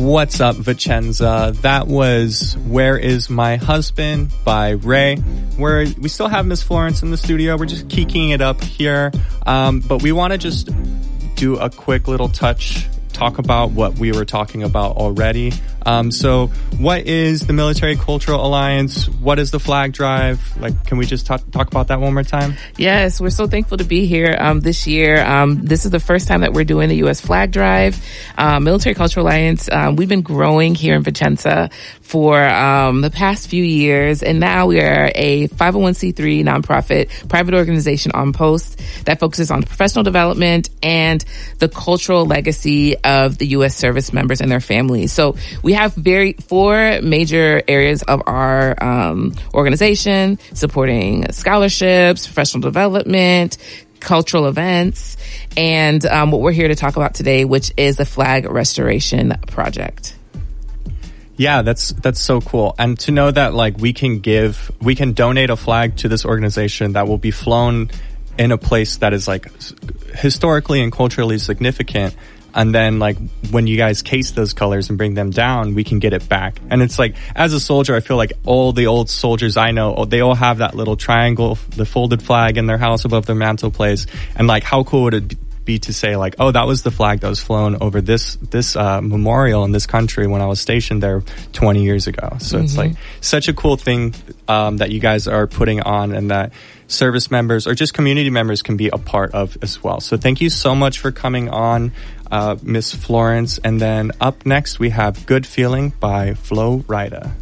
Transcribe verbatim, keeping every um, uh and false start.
What's Up, Vicenza? That was Where Is My Husband by Ray. Where we still have Miss Florence in the studio. We're just keeking it up here. Um, but we want to just do a quick little touch, talk about what we were talking about already. Um, so what is the Military Cultural Alliance? What is the flag drive? Like, can we just talk, talk about that one more time? Yes, we're so thankful to be here um, this year. Um, this is the first time that we're doing the U S flag drive. Uh, Military Cultural Alliance, um, we've been growing here in Vicenza for um, the past few years, and now we are a five oh one c three nonprofit private organization on post that focuses on professional development and the cultural legacy of the U S service members and their families. So we have very four major areas of our um, organization: supporting scholarships, professional development, cultural events, and um, what we're here to talk about today, which is the Flag Restoration Project. Yeah, that's that's so cool. And to know that like we can give, we can donate a flag to this organization that will be flown in a place that is like historically and culturally significant. And then like when you guys case those colors and bring them down, we can get it back. And it's like, as a soldier, I feel like all the old soldiers I know, they all have that little triangle, the folded flag in their house above their mantelpiece. And like, how cool would it be to say like, oh, that was the flag that was flown over this, this, uh, memorial in this country when I was stationed there twenty years ago. So mm-hmm. It's like such a cool thing, um, that you guys are putting on, and that service members or just community members can be a part of as well. So thank you so much for coming on, uh, Miss Florence. And then up next we have Good Feeling by Flo Rida.